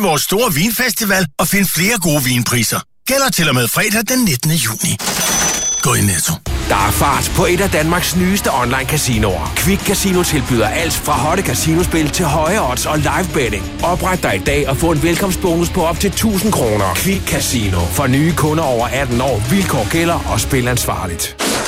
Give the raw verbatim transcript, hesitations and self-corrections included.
vores store vinfestival og find flere gode vinpriser. Gælder til og med fredag den nittende juni. Gå i Netto. Der er fart på et af Danmarks nyeste online casinoer. Quick Casino tilbyder alt fra hotte casinospil til høje odds og live betting. Opret dig i dag og få en velkomstbonus på op til tusind kroner. Quick Casino. For nye kunder over atten år. Vilkår gælder og spil ansvarligt.